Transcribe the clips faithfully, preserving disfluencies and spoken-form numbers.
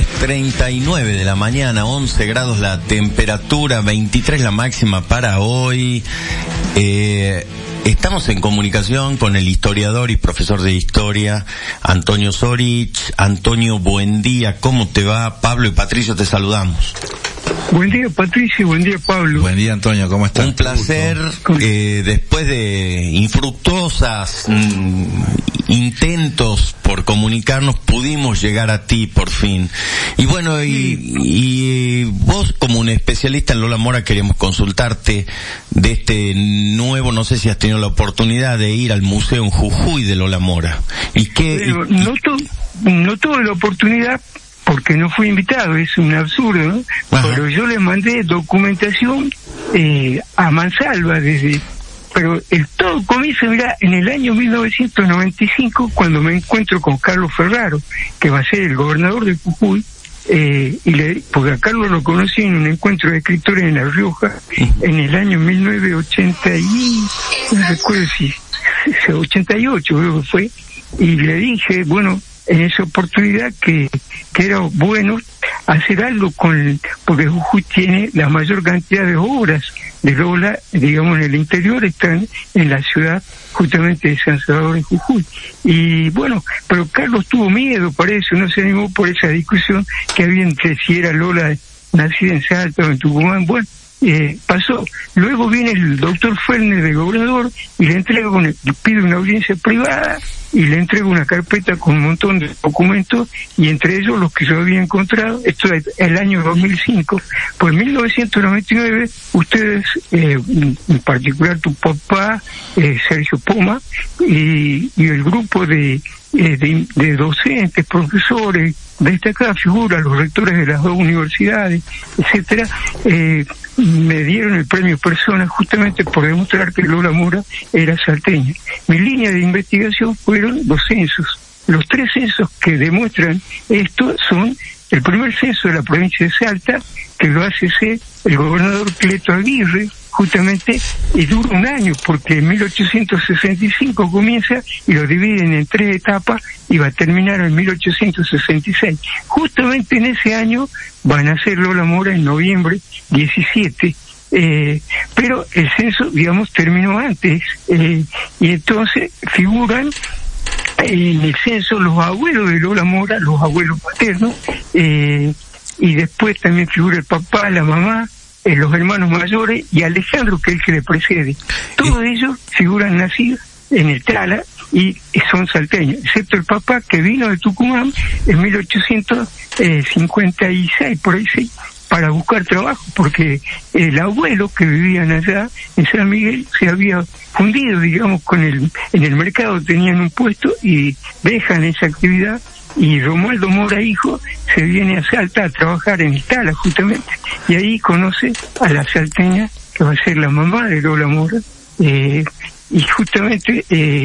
diez treinta y nueve de la mañana, once grados la temperatura, veintitrés la máxima para hoy. Eh, estamos en comunicación con el historiador y profesor de historia, Antonio Zorich. Antonio, buen día, ¿cómo te va? Pablo y Patricio te saludamos. Buen día, Patricio, buen día, Pablo. Buen día, Antonio, ¿cómo estás? Un placer, eh, después de infructuosas mm, intentos por comunicarnos, pudimos llegar a ti por fin. Y bueno, y, y vos como un especialista en Lola Mora queremos consultarte de este nuevo, no sé si has tenido la oportunidad de ir al museo en Jujuy de Lola Mora. ¿Y qué? Pero no, tu, no tuve la oportunidad porque no fui invitado, es un absurdo, ¿no? Pero yo le mandé documentación eh, a Mansalva desde... Pero el todo comienza, mira, en el año mil novecientos noventa y cinco, cuando me encuentro con Carlos Ferraro, que va a ser el gobernador de Jujuy, eh, y le, porque a Carlos lo conocí en un encuentro de escritores en La Rioja, en el año mil novecientos ochenta y... no recuerdo si... ochenta y ocho creo que fue, y le dije, bueno, en esa oportunidad que, que era bueno hacer algo con, porque Jujuy tiene la mayor cantidad de obras de Lola, digamos, en el interior, están en la ciudad justamente de San Salvador en Jujuy. Y bueno, pero Carlos tuvo miedo, por eso no se animó por esa discusión que había entre si era Lola nacida en Salta o en Tucumán. Bueno, eh, pasó. Luego viene el doctor Fernández de gobernador y le entrega una, le pide una audiencia privada y le entrega una carpeta con un montón de documentos, y entre ellos los que yo había encontrado. Esto es el año dos mil cinco. Pues en mil novecientos noventa y nueve ustedes, eh, en particular tu papá, eh, Sergio Poma, y, y el grupo de, eh, de, de docentes, profesores, destacadas figuras, los rectores de las dos universidades, etcétera, eh, me dieron el premio Persona justamente por demostrar que Lola Mora era salteña. Mi línea de investigación fueron los censos. Los tres censos que demuestran esto son el primer censo de la provincia de Salta, que lo hace ser el gobernador Cleto Aguirre, justamente, y dura un año, porque en mil ochocientos sesenta y cinco comienza y lo dividen en tres etapas y va a terminar en mil ochocientos sesenta y seis. Justamente en ese año van a hacer Lola Mora en noviembre diecisiete, eh, pero el censo, digamos, terminó antes, eh, y entonces figuran en el censo los abuelos de Lola Mora, los abuelos paternos, eh, y después también figura el papá, la mamá, eh, los hermanos mayores y Alejandro, que es el que le precede. Todos ellos figuran nacidos en el Tala y son salteños, excepto el papá, que vino de Tucumán en mil ochocientos cincuenta y seis, por ahí sí, para buscar trabajo, porque el abuelo que vivían allá en San Miguel se había fundido, digamos, con el, en el mercado tenían un puesto y dejan esa actividad, y Romualdo Mora, hijo, se viene a Salta a trabajar en el Tala justamente, y ahí conoce a la salteña que va a ser la mamá de Lola Mora, eh, y justamente eh,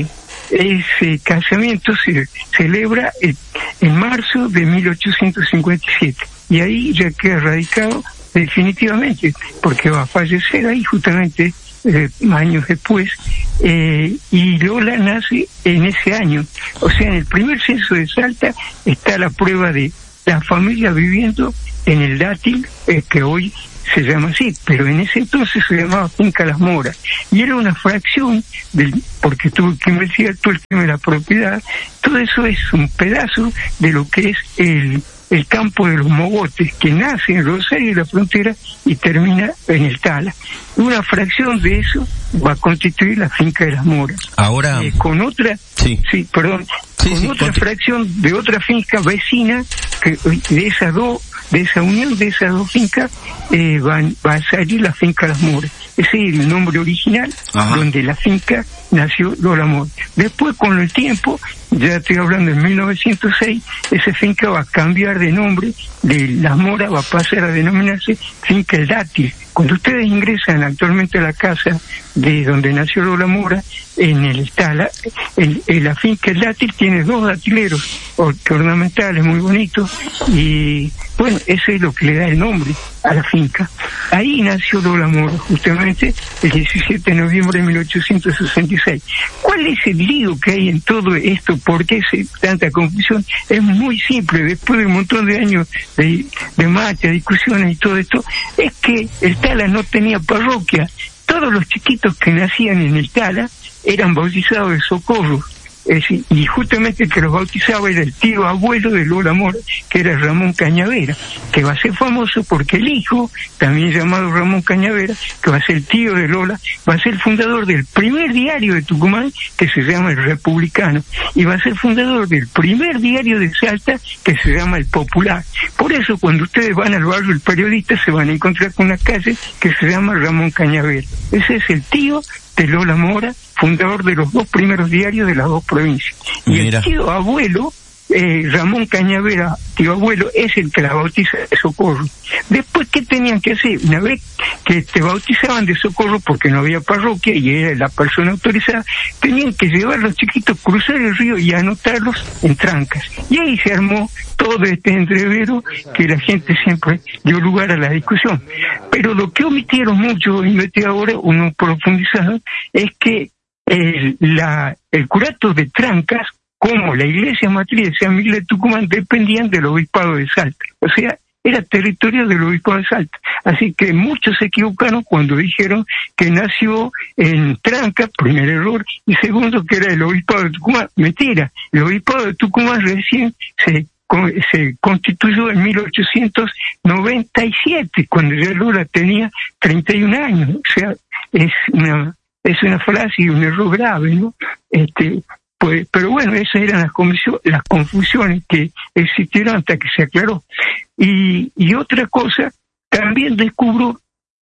ese casamiento se celebra eh, en marzo de mil ochocientos cincuenta y siete, y ahí ya queda radicado definitivamente, porque va a fallecer ahí justamente eh, años después, eh, y Lola nace en ese año. O sea, en el primer censo de Salta está la prueba de la familia viviendo en el Dátil, eh, que hoy se llama así, pero en ese entonces se llamaba Finca Las Moras, y era una fracción del, porque tuve que investigar todo el tema de la propiedad. Todo eso es un pedazo de lo que es el el campo de los mogotes, que nace en Rosario de la Frontera y termina en el Tala. Una fracción de eso va a constituir la Finca de Las Moras. Ahora, eh, con otra, sí, sí perdón, sí, con sí, otra conti- fracción de otra finca vecina, que de esas dos, de esa unión de esas dos fincas, eh, van, va a salir la Finca Las Moras. Ese es el nombre original. Ajá. Donde la finca nació Lola Mora. Después, con el tiempo, ya estoy hablando en mil novecientos seis, esa finca va a cambiar de nombre, de Las Moras va a pasar a denominarse Finca El Dátil. Cuando ustedes ingresan actualmente a la casa de donde nació Lola Mora, en el Tala, en, en la finca El Dátil tiene dos datileros ornamentales muy bonitos, y bueno, eso es lo que le da el nombre a la finca. ahí nació Lola Mora, justamente el diecisiete de noviembre de mil ochocientos sesenta y seis. ¿Cuál es el lío que hay en todo esto? ¿Por qué se, tanta confusión? Es muy simple. Después de un montón de años de, de marcha, discusiones y todo esto, es que el Tala no tenía parroquia. Todos los chiquitos que nacían en el Tala eran bautizados de Socorro. Es decir, y justamente el que los bautizaba era el tío abuelo de Lola Mora, que era Ramón Cañavera, que va a ser famoso porque el hijo, también llamado Ramón Cañavera, que va a ser el tío de Lola, va a ser fundador del primer diario de Tucumán, que se llama El Republicano, y va a ser fundador del primer diario de Salta, que se llama El Popular. Por eso, cuando ustedes van al barrio El Periodista, se van a encontrar con una calle que se llama Ramón Cañavera. Ese es el tío de Lola Mora, fundador de los dos primeros diarios de las dos provincias. Y Mira. el tío abuelo, eh, Ramón Cañavera, tío abuelo, es el que la bautiza de Socorro. Después, ¿qué tenían que hacer? Una vez que te bautizaban de Socorro porque no había parroquia y era la persona autorizada, tenían que llevar a los chiquitos, cruzar el río y anotarlos en Trancas. Y ahí se armó todo este entrevero que la gente siempre dio lugar a la discusión. Pero lo que omitieron mucho investigadores, uno profundizado, es que el, la, el curato de Trancas, como la iglesia matriz de San Miguel de Tucumán, dependían del obispado de Salta. O sea, era territorio del obispado de Salta. Así que muchos se equivocaron cuando dijeron que nació en Tranca, primer error, y segundo que era el obispado de Tucumán. Mentira, el obispado de Tucumán recién se se constituyó en mil ochocientos noventa y siete, cuando ya Lola tenía treinta y un años. O sea, es una es una falacia y un error grave, ¿no? Este, pues, pero bueno, esas eran las, las confusiones que existieron hasta que se aclaró. Y, y otra cosa, también descubro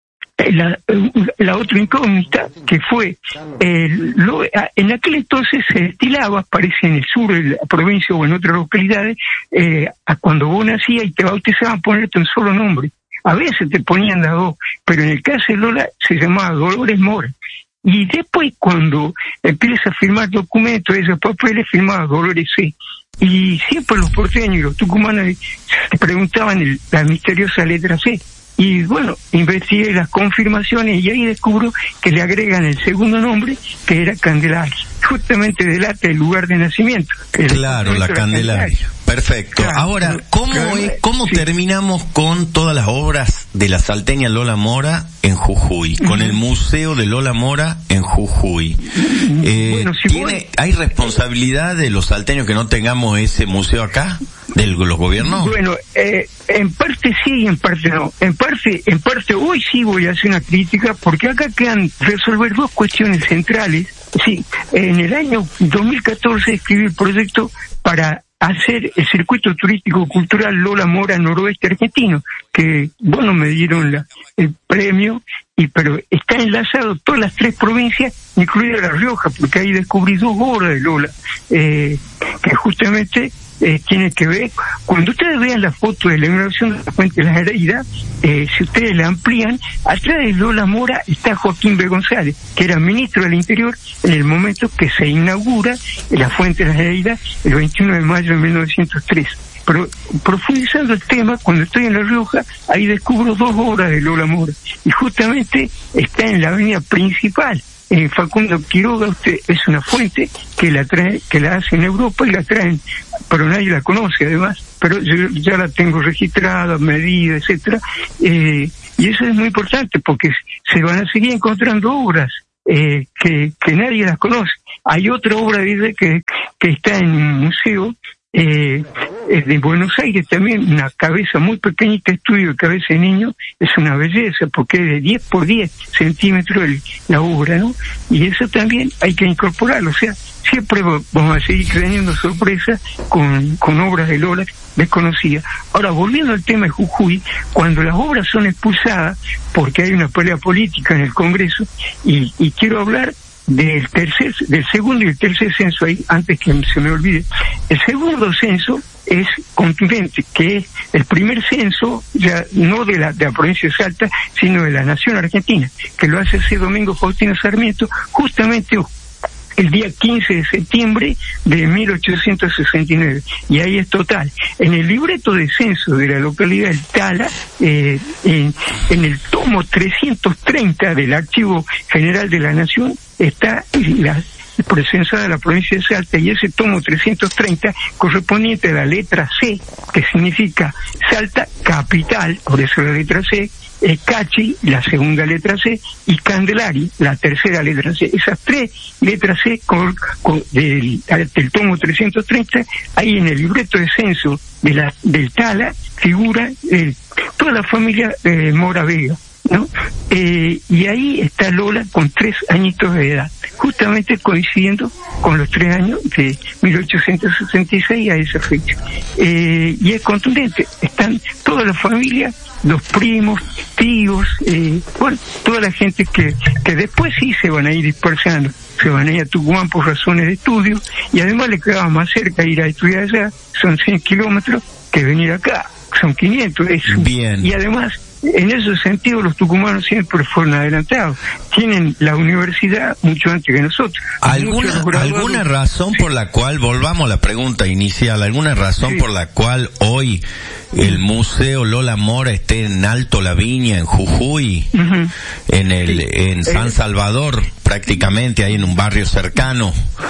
La, la otra incógnita, que fue eh, lo, en aquel entonces se destilaba, parece en el sur de la provincia o en otras localidades, eh, a cuando vos nacías y te bautizaban, ponerte un solo nombre. A veces te ponían las dos, pero en el caso de Lola se llamaba Dolores Mora. Y después, cuando empieza a firmar documentos, esos papeles, firmaba Dolores C. Y siempre los porteños y los tucumanos se preguntaban el, la misteriosa letra C. Y bueno, investigué las confirmaciones y ahí descubro que le agregan el segundo nombre, que era Candelaria. Justamente delata el lugar de nacimiento. Claro, la Candelaria. Perfecto. Claro, Ahora, ¿cómo claro, es, cómo sí. terminamos con todas las obras de la salteña Lola Mora en Jujuy? Uh-huh. Con el Museo de Lola Mora en Jujuy. Eh, bueno, si ¿tiene, vos... ¿Hay responsabilidad de los salteños que no tengamos ese museo acá? ¿De los gobiernos? Bueno, eh, en parte sí y en parte no. En parte, en parte hoy sí voy a hacer una crítica, porque acá quedan resolver dos cuestiones centrales. Sí, en el año dos mil catorce escribí el proyecto para hacer el circuito turístico cultural Lola Mora Noroeste Argentino, que, bueno, me dieron la, el premio, y pero está enlazado todas las tres provincias, incluida La Rioja, porque ahí descubrí dos obras de Lola, eh, que justamente eh, tiene que ver, cuando ustedes vean la foto de la inauguración de la Fuente de la Heredia, eh, si ustedes la amplían, atrás de Lola Mora está Joaquín B. González, que era ministro del Interior en el momento que se inaugura la Fuente de la Heredia el veintiuno de mayo de mil novecientos tres. Pero profundizando el tema, cuando estoy en La Rioja, ahí descubro dos obras de Lola Mora, y justamente está en la avenida principal. Eh, Facundo Quiroga, usted es una fuente que la trae, que la hace en Europa y la traen, pero nadie la conoce además, pero yo ya la tengo registrada, medida, etcétera, eh, y eso es muy importante porque se van a seguir encontrando obras eh, que, que nadie las conoce. Hay otra obra de que, que está en un museo eh, de Buenos Aires también, una cabeza muy pequeñita, estudio de cabeza de niño, es una belleza porque es de diez por diez centímetros el, la obra, ¿no? Y eso también hay que incorporarlo, o sea, siempre vamos a seguir teniendo sorpresas con, con obras de Lola desconocidas. Ahora, volviendo al tema de Jujuy, cuando las obras son expulsadas, porque hay una pelea política en el Congreso, y, y quiero hablar del tercer, del segundo y el tercer censo ahí, antes que se me olvide. El segundo censo es contundente, que es el primer censo, ya no de la, de la provincia de Salta, sino de la nación argentina, que lo hace ese Domingo Faustino Sarmiento, justamente el día quince de septiembre de mil ochocientos sesenta y nueve, y ahí es total. En el libreto de censo de la localidad del Tala, eh, en, en el tomo trescientos treinta del Archivo General de la Nación, está la presenciada la provincia de Salta, y ese tomo trescientos treinta correspondiente a la letra C, que significa Salta capital, por eso la letra C, eh, Cachi, la segunda letra C, y Candelari, la tercera letra C. Esas tres letras C con, con, del, del tomo trescientos treinta, ahí en el libreto de censo de la, del Tala figura eh, toda la familia eh, Mora Vega, ¿no? Eh, y ahí está Lola con tres añitos de edad, justamente coincidiendo con los tres años de mil ochocientos sesenta y seis a esa fecha. Eh, y es contundente, están toda la familia, los primos, tíos, eh, bueno, toda la gente que, que después sí se van a ir dispersando, se van a ir a Tucumán por razones de estudio, y además le quedaba más cerca ir a estudiar allá, son cien kilómetros, que venir acá, son quinientos, es, bien. Y además, en ese sentido, los tucumanos siempre fueron adelantados. Tienen la universidad mucho antes que nosotros. ¿Alguna, ¿alguna razón sí. por la cual, volvamos a la pregunta inicial, alguna razón sí. por la cual hoy el Museo Lola Mora esté en Alto La Viña, en Jujuy, uh-huh. en el sí. en San Salvador, prácticamente, ahí en un barrio cercano?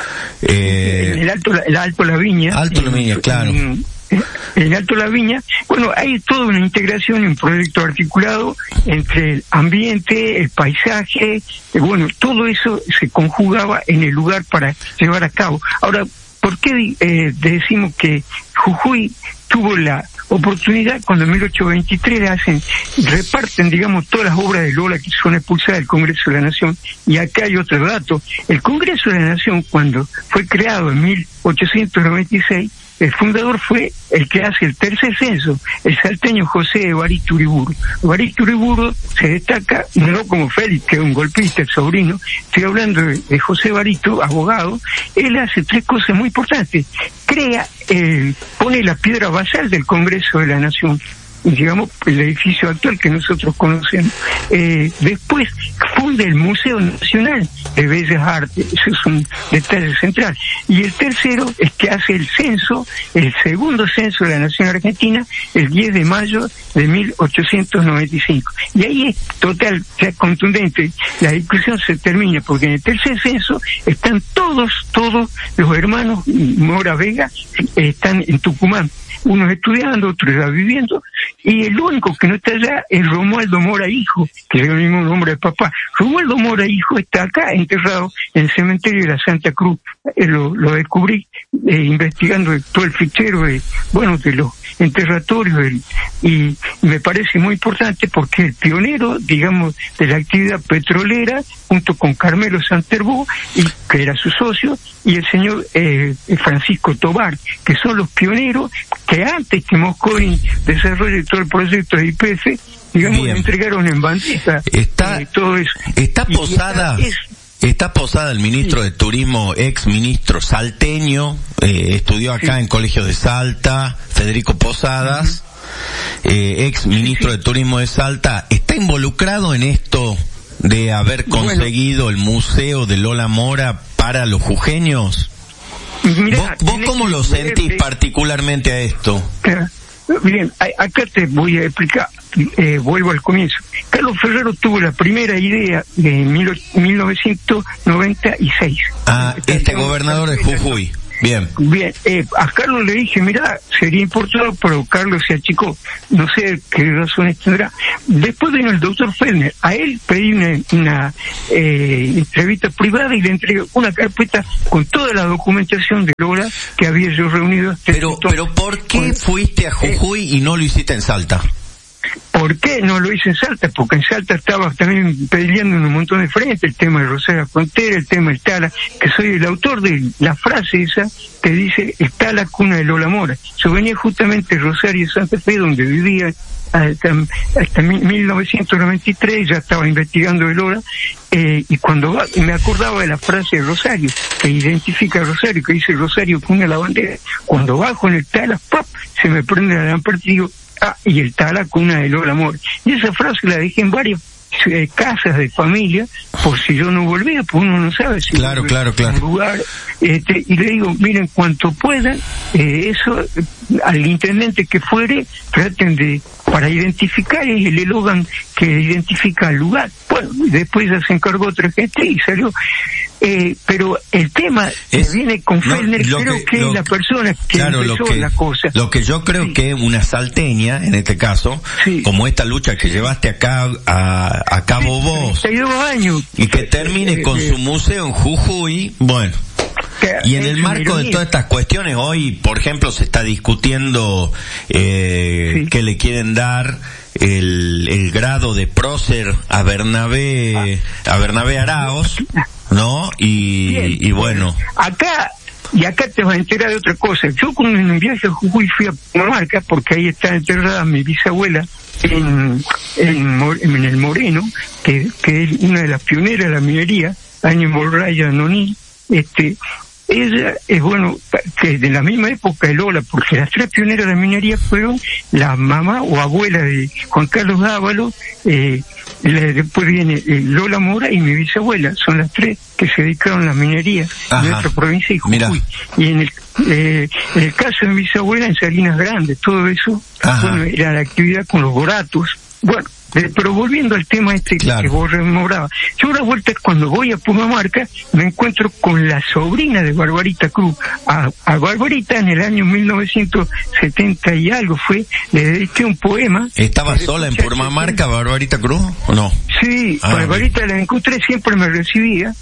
Eh, el Alto, el Alto La Viña. Alto La Viña, claro. En, en Alto La Viña, bueno, hay toda una integración, un proyecto articulado entre el ambiente, el paisaje, eh, bueno, todo eso se conjugaba en el lugar para llevar a cabo. Ahora, ¿por qué eh, decimos que Jujuy tuvo la oportunidad cuando en mil ochocientos veintitrés hacen, reparten, digamos, todas las obras de Lola que son expulsadas del Congreso de la Nación? Y acá hay otro dato. El Congreso de la Nación, cuando fue creado en mil ochocientos noventa y seis, el fundador fue el que hace el tercer censo, el salteño José Evaristo Uriburu. Evaristo Uriburu se destaca, no como Félix, que es un golpista, el sobrino, estoy hablando de, de José Evaristo, abogado. Él hace tres cosas muy importantes. Crea, eh, pone la piedra basal del Congreso de la Nación, digamos, el edificio actual que nosotros conocemos. Eh, después funda el Museo Nacional de Bellas Artes, eso es un detalle central. Y el tercero es que hace el censo, el segundo censo de la Nación Argentina, el diez de mayo de mil ochocientos noventa y cinco. Y ahí es total, ya contundente, la discusión se termina, porque en el tercer censo están todos, todos los hermanos Mora Vega, eh, están en Tucumán. Unos estudiando, otros ya viviendo, y el único que no está allá es Romualdo Mora Hijo, que es el mismo nombre de papá. Romualdo Mora Hijo está acá enterrado en el cementerio de la Santa Cruz. Eh, lo, lo descubrí eh, investigando todo el fichero de, bueno, de los enterratorios, el, y me parece muy importante porque el pionero, digamos, de la actividad petrolera, junto con Carmelo Santerbó, y que era su socio, y el señor eh, Francisco Tobar, que son los pioneros que antes que Mosconi desarrolle todo el proyecto de I P F, digamos, le entregaron en bandeja está, eh, todo eso. Está y, posada... Y es, Está posada el ministro sí. de Turismo, ex ministro salteño, eh, estudió acá sí. en Colegio de Salta, Federico Posadas, uh-huh. eh, ex ministro sí, sí. de Turismo de Salta. ¿Está involucrado en esto de haber conseguido bueno. el Museo de Lola Mora para los jujeños? Mirá, ¿Vos, vos cómo lo sentís de... particularmente a esto? Bien, acá te voy a explicar, eh, vuelvo al comienzo. Carlos Ferrero tuvo la primera idea de mil novecientos noventa y seis. Ah, este gobernador de Jujuy. Bien. Bien, eh, a Carlos le dije, mira, sería importante, pero Carlos se achicó. No sé qué razones tendrá. Después vino el doctor Fellner. A él pedí una, una eh, entrevista privada y le entregué una carpeta con toda la documentación de Lola que había yo reunido. Pero, pero ¿por qué con, fuiste a Jujuy eh, y no lo hiciste en Salta? ¿Por qué no lo hice en Salta? Porque en Salta estaba también peleando en un montón de frentes, el tema de Rosario Frontera, el tema del Tala, que soy el autor de la frase esa que dice, está la cuna de Lola Mora. Yo venía justamente de Rosario Santa Fe, donde vivía hasta, hasta mil novecientos noventa y tres, ya estaba investigando de Lola, eh, y cuando va, me acordaba de la frase de Rosario, que identifica a Rosario, que dice Rosario cuna de la bandera. Cuando bajo en el Tala, ¡pop!, se me prende la lámpara y digo, ah, y el Tala cuna de Lola Mora. Y esa frase la dejé en varios eh, casas de familia, por si yo no volvía, pues uno no sabe si claro, claro, claro. un lugar, este, y le digo, miren, cuanto puedan, eh, eso, eh, al intendente que fuere, traten de, para identificar, es el eslogan que identifica el lugar. Bueno, después ya se encargó otra gente y salió. Eh, pero el tema es, que viene con no, Fellner, creo que, que lo, es la persona que claro, empezó lo que, la cosa. Lo que yo creo sí. que una salteña, en este caso, sí. como esta lucha que llevaste acá a, a cabo sí, vos, treinta y dos años, y que termine eh, con eh, su museo en Jujuy, bueno. Y en el marco de todas estas cuestiones, hoy, por ejemplo, se está discutiendo eh, sí. que le quieren dar el, el grado de prócer a Bernabé, a Bernabé Araos, ¿no? Y, Bien, y bueno. Acá, y acá te vas a enterar de otra cosa. Yo con un viaje a Jujuy fui a Pumamarca, porque ahí está enterrada mi bisabuela, en, en, en el Moreno, que, que es una de las pioneras de la minería, Año Morraya Noní, este, ella es bueno, que de la misma época de Lola, porque las tres pioneras de la minería fueron la mamá o abuela de Juan Carlos Dávalos, eh, la, después viene eh, Lola Mora y mi bisabuela, son las tres que se dedicaron a la minería Ajá. en nuestra provincia de Jujuy. Mira. Y en el, eh, en el caso de mi bisabuela, en Salinas Grandes, todo eso, Ajá. bueno, era la actividad con los boratos. Bueno, Eh, pero volviendo al tema este claro. que vos rememorabas, yo la vuelta cuando voy a Pumamarca me encuentro con la sobrina de Barbarita Cruz. A, a Barbarita en el año mil novecientos setenta y algo fue, le dediqué un poema. ¿Estaba sola en Pumamarca Barbarita Cruz o no? Sí, ah, Barbarita bien. La encontré, siempre me recibía.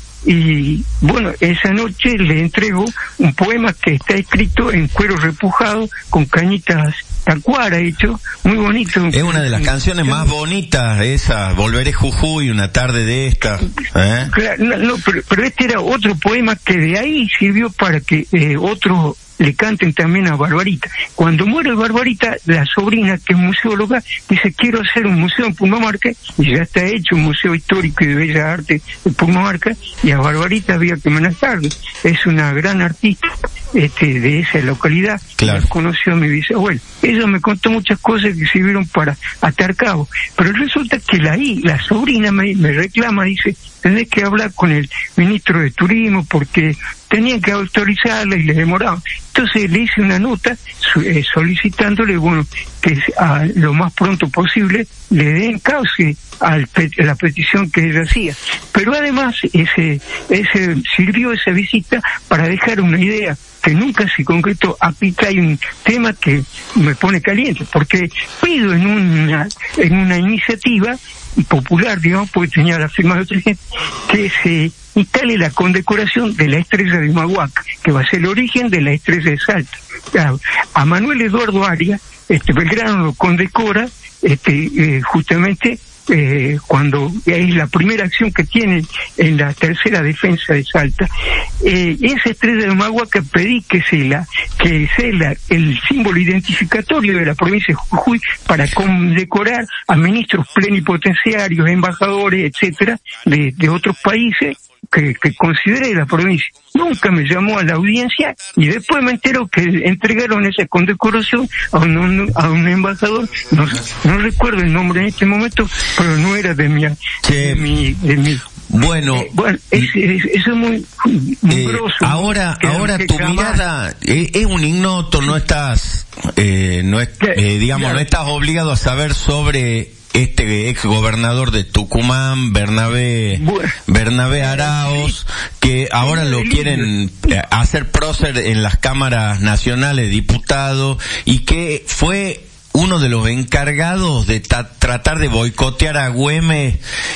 Y bueno, esa noche le entrego un poema que está escrito en cuero repujado con cañitas tacuara hecho, muy bonito. Es una de las canciones más bonitas esa, Volveré Jujuy, una tarde de esta. ¿eh? Claro, no, no pero, pero este era otro poema que de ahí sirvió para que eh, otro le canten también a Barbarita. Cuando muere Barbarita, la sobrina, que es museóloga, dice, quiero hacer un museo en Pumamarca, y ya está hecho un museo histórico y de bellas artes en Pumamarca, y a Barbarita había que homenajearla. Es una gran artista este, de esa localidad, claro. que conoció a mi bisabuelo. Ella me contó muchas cosas que sirvieron para atar cabo, pero resulta que la, la sobrina me, me reclama, dice, tenés que hablar con el ministro de Turismo porque tenían que autorizarla y le demoraban. Entonces le hice una nota eh, solicitándole, bueno, que a lo más pronto posible le den cauce al pe a la petición que ella hacía. Pero además ese, ese sirvió esa visita para dejar una idea que nunca se concretó. Aquí hay un tema que me pone caliente, porque pido en una, en una iniciativa popular, digamos, porque tenía la firma de otra gente, que se instale la condecoración de la estrella de Humahuaca, que va a ser el origen de la estrella de Salta. A, a Manuel Eduardo Arias, este Belgrano lo condecora, este, eh, justamente eh, cuando es la primera acción que tienen en la tercera defensa de Salta. Eh, esa estrella de Humahuaca pedí que sea la, que sea la, el símbolo identificatorio de la provincia de Jujuy para condecorar a ministros plenipotenciarios, embajadores, etcétera, de, de otros países que, que considere la provincia. Nunca me llamó a la audiencia y después me entero que entregaron esa condecoración a un, a un embajador, no, no recuerdo el nombre en este momento, pero no era de mi, sí. de mi, de mi Bueno, eh, bueno es, es, eso es muy, muy eh, grosso. Ahora, que, ahora que tu jamás... mirada es, es un ignoto, no estás, eh, no es, eh, digamos, claro. no estás obligado a saber sobre este ex gobernador de Tucumán, Bernabé, bueno, Bernabé Araos, que ahora lo quieren hacer prócer en las cámaras nacionales, diputado, y que fue uno de los encargados de tratar de boicotear a Güemes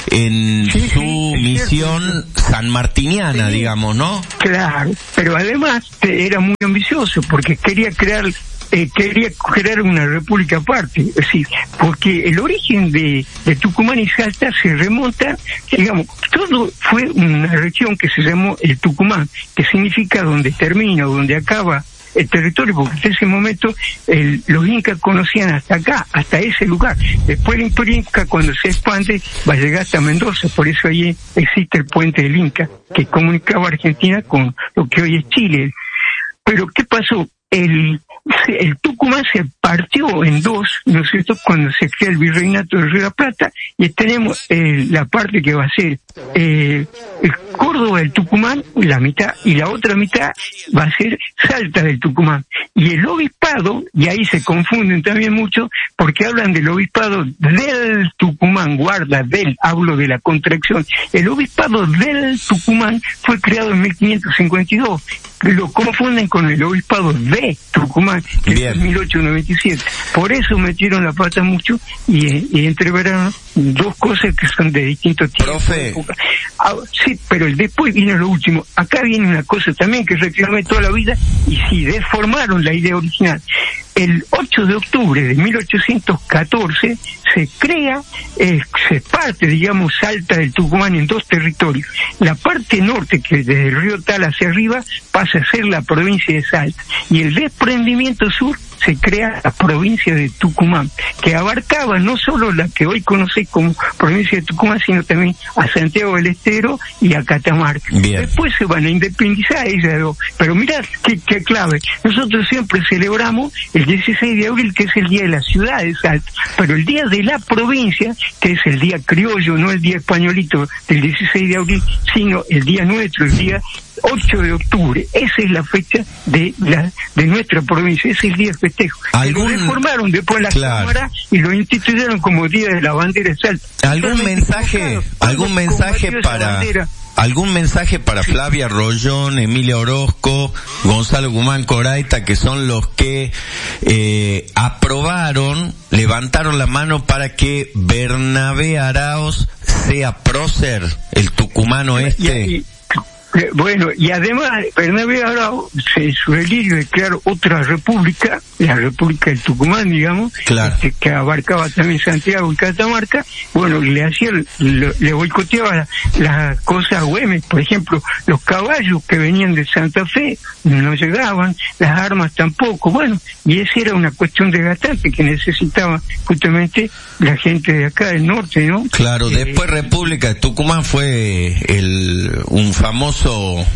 en sí, su sí, misión cierto. sanmartiniana, sí. digamos, ¿no? Claro, pero además era muy ambicioso porque quería crear Eh, quería crear una república aparte, es decir, porque el origen de, de Tucumán y Salta se remonta, digamos, todo fue una región que se llamó el Tucumán, que significa donde termina, donde acaba el territorio, porque en ese momento el, los incas conocían hasta acá, hasta ese lugar. Después el imperio inca, cuando se expande, va a llegar hasta Mendoza, por eso allí existe el puente del Inca, que comunicaba Argentina con lo que hoy es Chile. Pero ¿qué pasó? El el Tucumán se partió en dos, ¿no es cierto?, cuando se crea el virreinato de Río de la Plata, y tenemos eh, la parte que va a ser eh, el Córdoba del Tucumán, la mitad, y la otra mitad va a ser Salta del Tucumán. Y el obispado, y ahí se confunden también mucho, porque hablan del obispado del Tucumán, guarda, del, hablo de la contracción. El obispado del Tucumán fue creado en mil quinientos cincuenta y dos. Lo confunden con el obispado de Tucumán, que Bien. es mil ochocientos noventa y siete. Por eso metieron la pata mucho y, y entreveraron dos cosas que son de distintos tiempos. Profe. Ah, sí, pero después viene lo último. Acá viene una cosa también que reclamé toda la vida, y sí, deformaron la idea original. El ocho de octubre de mil ochocientos catorce se crea, eh, se parte, digamos, Salta del Tucumán en dos territorios. La parte norte, que desde el río Tal hacia arriba, pasa a ser la provincia de Salta. Y el desprendimiento sur se crea la provincia de Tucumán, que abarcaba no solo la que hoy conocéis como provincia de Tucumán, sino también a Santiago del Estero y a Catamarca. Bien. Después se van a independizar ellas dos. Pero mirad qué, qué clave. Nosotros siempre celebramos el dieciséis de abril, que es el día de la ciudad de Salta, pero el día de la provincia, que es el día criollo, no el día españolito del dieciséis de abril, sino el día nuestro, el día ocho de octubre. Esa es la fecha de la de nuestra provincia, ese es el día de festejo. ¿Algún... Lo reformaron después la claro. Cámara y lo instituyeron como día de la bandera de Salta. ¿Algún mensaje, algún mensaje para... ¿Algún mensaje para Flavia Rollón, Emilia Orozco, Gonzalo Guzmán Coraita, que son los que eh, aprobaron, levantaron la mano para que Bernabé Arauz sea prócer, el tucumano este? Y, y, bueno, y además Bernabé Arauz, en su delirio de crear otra república, la República del Tucumán, digamos, claro. este, que abarcaba también Santiago y Catamarca, bueno, le hacía, le, le boicoteaba las la cosas a Güemes. Por ejemplo, los caballos que venían de Santa Fe no llegaban, las armas tampoco, bueno, y esa era una cuestión desgastante que necesitaba justamente la gente de acá del norte, ¿no? Claro, eh, después República de Tucumán fue el un famoso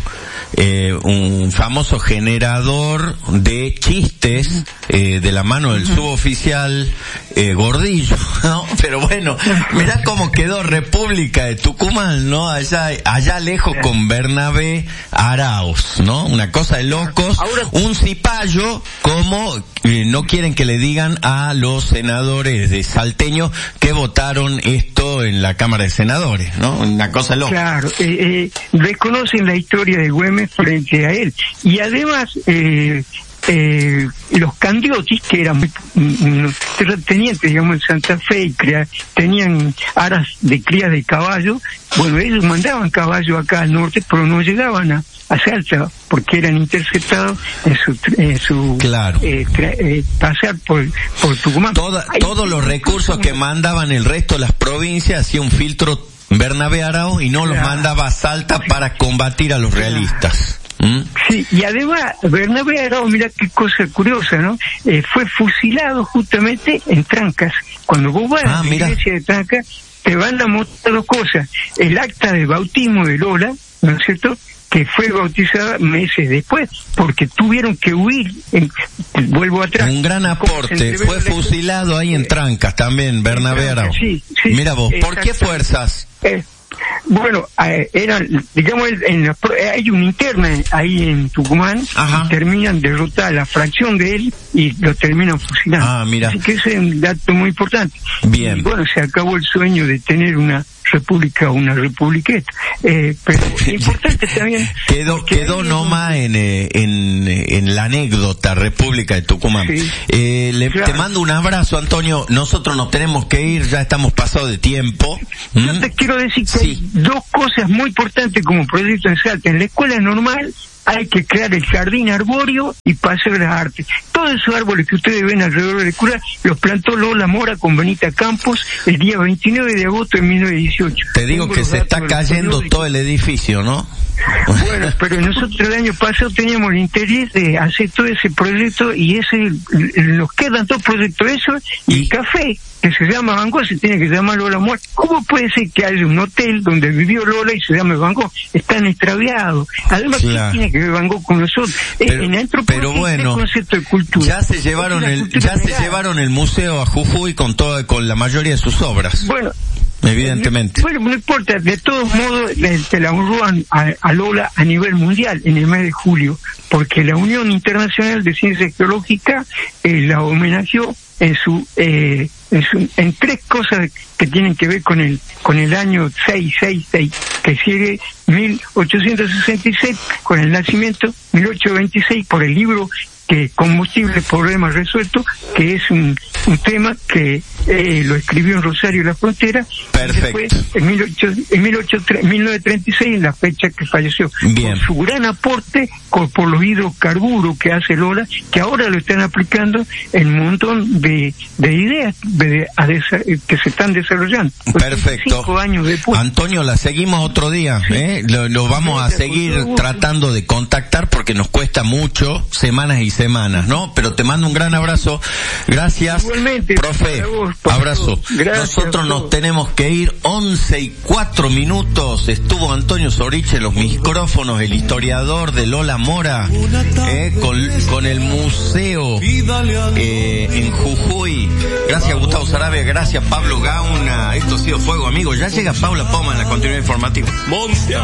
Eh, un famoso generador de chistes eh, de la mano del suboficial eh, Gordillo, ¿no? Pero bueno, mirá cómo quedó República de Tucumán, ¿no? Allá, allá lejos con Bernabé Arauz, ¿no? Una cosa de locos, un cipayo como eh, no quieren que le digan a los senadores de salteños que votaron esto en la Cámara de Senadores, ¿no? Una cosa loca. Claro, eh, eh, desconocen la historia de Güemes frente a él. Y además, eh, eh, los Candiotis, que eran terratenientes, digamos, en Santa Fe, y crea, tenían aras de cría de caballo, bueno, ellos mandaban caballo acá al norte, pero no llegaban a, a Salta, porque eran interceptados en su, en su claro. eh, eh, pasar por, por Tucumán. Toda, todos los recursos que mandaban el resto de las provincias hacía un filtro Bernabé Arauz y no los mandaba a Salta para combatir a los realistas. ¿Mm? Sí, y además Bernabé Arauz, mira qué cosa curiosa, ¿no? Eh, fue fusilado justamente en Trancas. Cuando vos vas ah, a la mira. iglesia de Trancas, te van a mostrar dos cosas. El acta de bautismo de Lola, ¿no es cierto?, que fue bautizada meses después, porque tuvieron que huir. En, vuelvo atrás. Un gran aporte. Fue fusilado ahí en Trancas también, Bernabé Arauz. Sí, sí. Mira vos, ¿por qué fuerzas? Eh, bueno, eh, eran, digamos, en la, hay una interna ahí en Tucumán. Ajá. Y terminan derrotar la fracción de él y lo terminan fusilando. Ah, mira. Así que ese es un dato muy importante. Bien. Y bueno, se acabó el sueño de tener una república o una republiqueta. Eh, pero importante también. Quedó, quedó nomás en, eh, en, en la anécdota República de Tucumán. Sí, eh, le, claro. Te mando un abrazo, Antonio. Nosotros nos tenemos que ir, ya estamos pasados de tiempo. Yo ¿Mm? te quiero decir que sí. hay dos cosas muy importantes como proyecto en Salta. En la escuela normal hay que crear el jardín arbóreo y paseo de las artes. Todos esos árboles que ustedes ven alrededor de la escuela los plantó Lola Mora con Benita Campos el día veintinueve de agosto de mil novecientos dieciocho. Te digo Tengo que los se está datos de los cayendo periódicos. todo el edificio, ¿no? Bueno, pero nosotros el año pasado teníamos el interés de hacer todo ese proyecto y ese nos quedan dos proyectos, eso y, y el café, que se llama Van Gogh, se tiene que llamar Lola Mora. ¿Cómo puede ser que haya un hotel donde vivió Lola y se llame Van Gogh? Están extraviados. Además, claro. ¿Qué tiene que ver Van Gogh con nosotros? Pero, en pero bueno, el concepto de cultura. Ya se llevaron el, ya se llevaron el museo a Jujuy con todo, con la mayoría de sus obras. Bueno, evidentemente. Bueno, no importa, de todos modos se la honran a, a Lola a nivel mundial en el mes de julio, porque la Unión Internacional de Ciencia Geológica eh, la homenajeó en su, eh, en su en tres cosas que tienen que ver con el con el año seiscientos sesenta y seis, que sigue mil ochocientos sesenta y seis con el nacimiento, mil ochocientos veintiséis por el libro que Combustible, Problemas Resueltos, que es un, un tema que eh, lo escribió en Rosario La Frontera. Perfecto. Y después, en, mil novecientos treinta y seis, en la fecha que falleció. Bien. Con su gran aporte con, por los hidrocarburos que hace Lola, que ahora lo están aplicando en un montón de, de ideas de, de, de, que se están desarrollando. Perfecto. Cinco años después. Antonio, la seguimos otro día. Sí. ¿eh? Lo, lo vamos a seguir tratando de contactar porque nos cuesta mucho, semanas y semanas, ¿no? Pero te mando un gran abrazo. Gracias. Igualmente, profe. Vos, abrazo. Gracias, Nosotros nos tenemos que ir. Once y cuatro minutos. Estuvo Antonio Soriche en los micrófonos, el historiador de Lola Mora, eh, con, con el museo eh, en Jujuy. Gracias Gustavo Sarabia, gracias Pablo Gauna. Esto ha sido Fuego, amigos. Ya llega Paula Poma en la continuidad informativa.